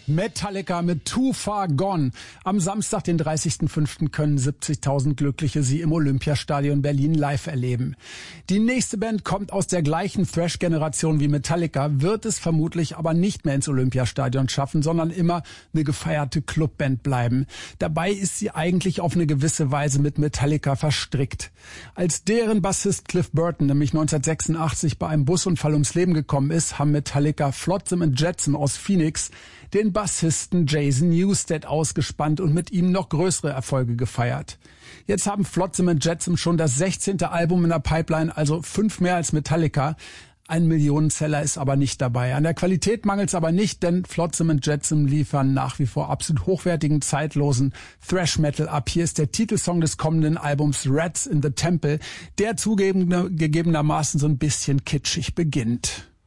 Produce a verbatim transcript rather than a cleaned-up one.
Metallica mit Too Far Gone. Am Samstag, den dreißigsten fünften können siebzigtausend Glückliche sie im Olympiastadion Berlin live erleben. Die nächste Band kommt aus der gleichen Thrash-Generation wie Metallica, wird es vermutlich aber nicht mehr ins Olympiastadion schaffen, sondern immer eine gefeierte Clubband bleiben. Dabei ist sie eigentlich auf eine gewisse Weise mit Metallica verstrickt. Als deren Bassist Cliff Burton nämlich neunzehnhundertsechsundachtzig bei einem Busunfall ums Leben gekommen ist, haben Metallica Flotsam and Jetsam aus Phoenix den Bassisten Jason Newsted ausgespannt und mit ihm noch größere Erfolge gefeiert. Jetzt haben Flotsam and Jetsam schon das sechzehnte Album in der Pipeline, also fünf mehr als Metallica. Ein Millionenseller ist aber nicht dabei. An der Qualität mangelt es aber nicht, denn Flotsam and Jetsam liefern nach wie vor absolut hochwertigen, zeitlosen Thrash-Metal ab. Hier ist der Titelsong des kommenden Albums Rats in the Temple, der zugegebenermaßen so ein bisschen kitschig beginnt.